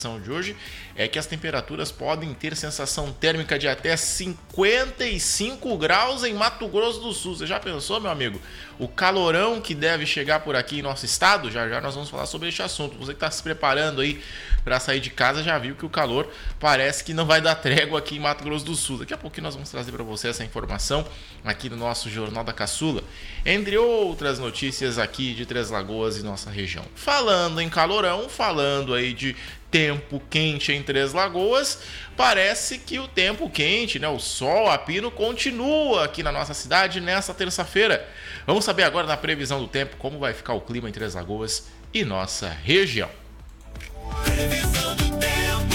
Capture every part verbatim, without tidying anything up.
De hoje é que as temperaturas podem ter sensação térmica de até cinquenta e cinco graus em Mato Grosso do Sul. Você já pensou, meu amigo? O calorão que deve chegar por aqui em nosso estado? Já já nós vamos falar sobre este assunto. Você que está se preparando aí para sair de casa já viu que o calor parece que não vai dar trégua aqui em Mato Grosso do Sul. Daqui a pouquinho nós vamos trazer para você essa informação aqui no nosso Jornal da Caçula, entre outras notícias aqui de Três Lagoas e nossa região. Falando em calorão, falando aí de tempo quente em Três Lagoas, parece que o tempo quente, né, o sol a pino, continua aqui na nossa cidade nessa terça-feira. Vamos saber agora na previsão do tempo como vai ficar o clima em Três Lagoas e nossa região. Previsão do tempo,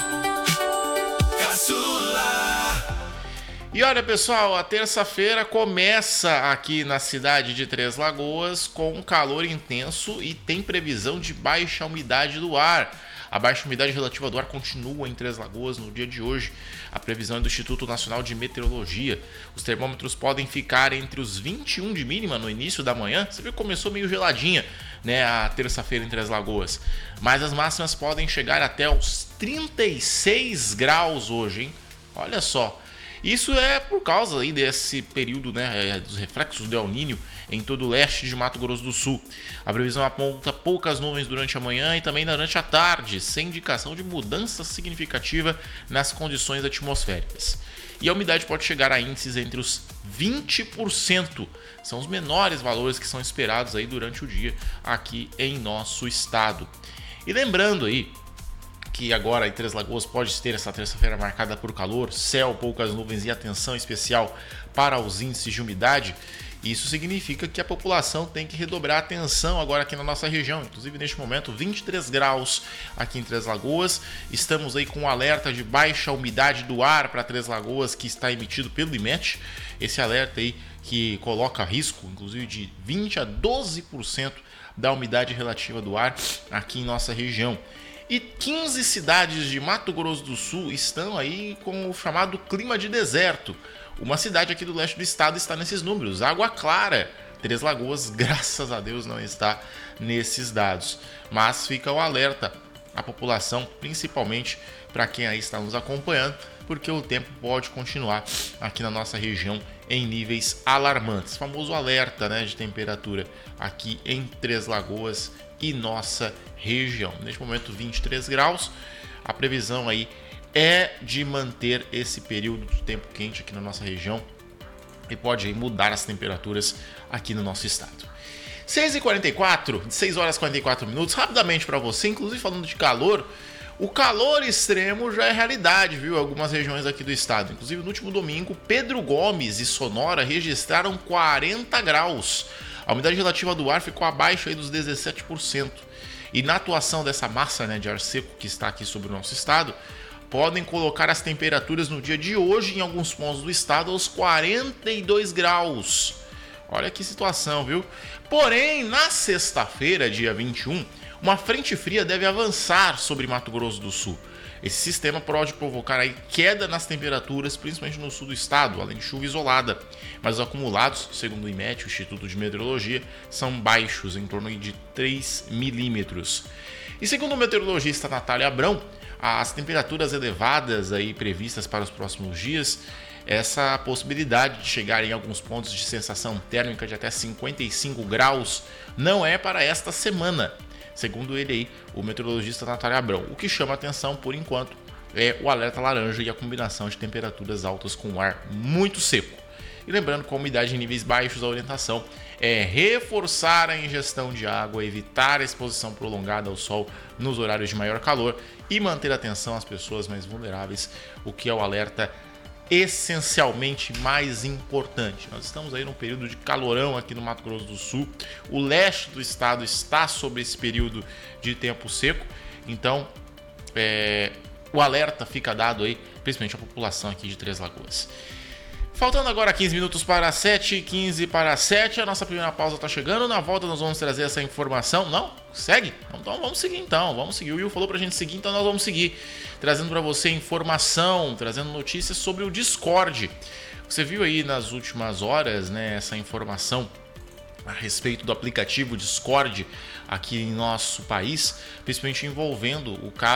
Caçula. E olha, pessoal, a terça-feira começa aqui na cidade de Três Lagoas com calor intenso e tem previsão de baixa umidade do ar. A baixa umidade relativa do ar continua em Três Lagoas no dia de hoje. A previsão é do Instituto Nacional de Meteorologia. Os termômetros podem ficar entre os vinte e um de mínima no início da manhã. Você viu que começou meio geladinha, né, a terça-feira em Três Lagoas. Mas as máximas podem chegar até os trinta e seis graus hoje, hein? Olha só. Isso é por causa aí desse período, né, dos reflexos do El Niño em todo o leste de Mato Grosso do Sul. A previsão aponta poucas nuvens durante a manhã e também durante a tarde, sem indicação de mudança significativa nas condições atmosféricas. E a umidade pode chegar a índices entre os vinte por cento. São os menores valores que são esperados aí durante o dia aqui em nosso estado. E lembrando aí que agora em Três Lagoas pode ter essa terça-feira marcada por calor, céu, poucas nuvens e atenção especial para os índices de umidade. Isso significa que a população tem que redobrar a atenção agora aqui na nossa região. Inclusive neste momento vinte e três graus aqui em Três Lagoas. Estamos aí com um alerta de baixa umidade do ar para Três Lagoas que está emitido pelo IMET. Esse alerta aí que coloca risco inclusive de vinte a doze por cento da umidade relativa do ar aqui em nossa região. E quinze cidades de Mato Grosso do Sul estão aí com o chamado clima de deserto. Uma cidade aqui do leste do estado está nesses números, Água Clara. Três Lagoas, graças a Deus, não está nesses dados. Mas fica o alerta à população, principalmente para quem aí está nos acompanhando, porque o tempo pode continuar aqui na nossa região em níveis alarmantes. Famoso alerta, né, de temperatura aqui em Três Lagoas e nossa região. Neste momento vinte e três graus. A previsão aí é de manter esse período de tempo quente aqui na nossa região e pode aí mudar as temperaturas aqui no nosso estado. seis e quarenta e quatro, seis horas e quarenta e quatro minutos, rapidamente para você, inclusive falando de calor. O calor extremo já é realidade, viu? Algumas regiões aqui do estado. Inclusive no último domingo, Pedro Gomes e Sonora registraram quarenta graus. A umidade relativa do ar ficou abaixo aí dos dezessete por cento. E na atuação dessa massa, né, de ar seco que está aqui sobre o nosso estado, podem colocar as temperaturas no dia de hoje em alguns pontos do estado aos quarenta e dois graus. Olha que situação, viu? Porém, na sexta-feira, dia vinte e um, uma frente fria deve avançar sobre Mato Grosso do Sul. Esse sistema pode provocar aí queda nas temperaturas, principalmente no sul do estado, além de chuva isolada. Mas os acumulados, segundo o IMET, o Instituto de Meteorologia, são baixos, em torno de três milímetros. E segundo o meteorologista Natália Abrão, as temperaturas elevadas aí previstas para os próximos dias, essa possibilidade de chegar em alguns pontos de sensação térmica de até cinquenta e cinco graus não é para esta semana. Segundo ele aí, o meteorologista Natália Abrão, o que chama atenção por enquanto é o alerta laranja e a combinação de temperaturas altas com ar muito seco. E lembrando que com a umidade em níveis baixos, a orientação é reforçar a ingestão de água, evitar a exposição prolongada ao sol nos horários de maior calor e manter atenção às pessoas mais vulneráveis, o que é o alerta essencialmente mais importante. Nós estamos aí num período de calorão aqui no Mato Grosso do Sul. O leste do estado está sob esse período de tempo seco. Então, é, o alerta fica dado aí, principalmente à população aqui de Três Lagoas. Faltando agora quinze minutos para sete, quinze para sete, a nossa primeira pausa está chegando. Na volta nós vamos trazer essa informação. Não? Segue? Então vamos seguir então, vamos seguir. O Will falou pra gente seguir, então nós vamos seguir. Trazendo para você informação, trazendo notícias sobre o Discord. Você viu aí nas últimas horas, né, essa informação a respeito do aplicativo Discord aqui em nosso país, principalmente envolvendo o caso